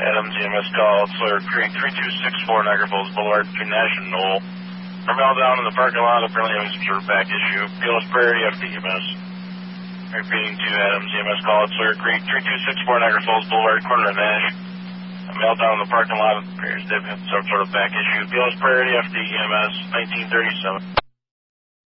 Adams EMS call, Sawyer Creek, 3264 Niagara Falls Boulevard, between Nash and Knoll. From down in the parking lot, apparently having some sort of back issue. Peelos Prairie, FDMS. Repeating to Adams EMS call, Sawyer Creek, 3264 Niagara Falls Boulevard, corner of Nash. Down in the parking lot, appears they've had some sort of back issue. Peelos Prairie, FDMS, 1937.